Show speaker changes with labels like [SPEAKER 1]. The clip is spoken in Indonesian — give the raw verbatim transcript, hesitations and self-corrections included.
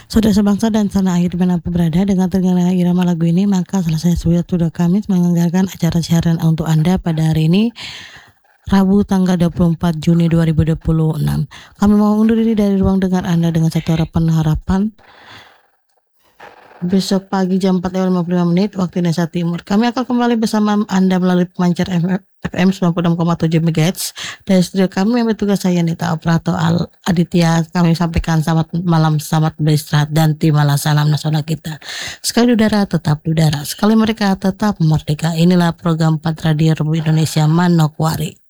[SPEAKER 1] Saudara sebangsa dan tanah air dimanapun berada, dengan terdengar irama lagu ini maka selesai sudah kami menyelenggarakan acara siaran untuk Anda pada hari ini Rabu tanggal dua puluh empat Juni dua ribu dua puluh enam. Kami mau undur diri dari ruang dengar Anda dengan satu harapan-harapan. Besok pagi jam empat lewat lima puluh lima menit waktu Indonesia Timur. Kami akan kembali bersama Anda melalui pemancar F M sembilan puluh enam koma tujuh megahertz. Dari studio kami yang bertugas saya Nita Operator Al Aditya. Kami sampaikan selamat malam, selamat beristirahat dan terimalah salam nasional kita. Sekali udara tetap udara, sekali mereka tetap merdeka. Inilah program empat Radio Republik Indonesia Manokwari.